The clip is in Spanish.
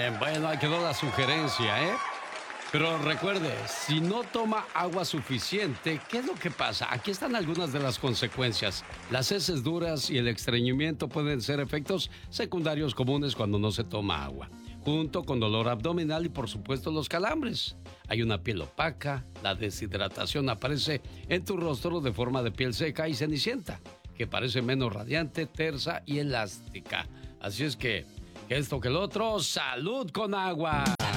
Bueno, ahí quedó la sugerencia, ¿eh? Pero recuerde, si no toma agua suficiente, ¿qué es lo que pasa? Aquí están algunas de las consecuencias. Las heces duras y el estreñimiento pueden ser efectos secundarios comunes cuando no se toma agua, junto con dolor abdominal y por supuesto los calambres. Hay una piel opaca, la deshidratación aparece en tu rostro de forma de piel seca y cenicienta, que parece menos radiante, tersa y elástica. Así es que esto que el otro, ¡salud con agua!